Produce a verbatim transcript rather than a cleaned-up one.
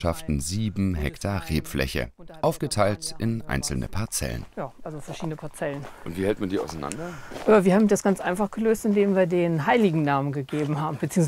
sieben Hektar Rebfläche, aufgeteilt in einzelne Parzellen. Ja, also verschiedene Parzellen. Und wie hält man die auseinander? Wir haben das ganz einfach gelöst, indem wir den Heiligennamen gegeben haben, beziehungsweise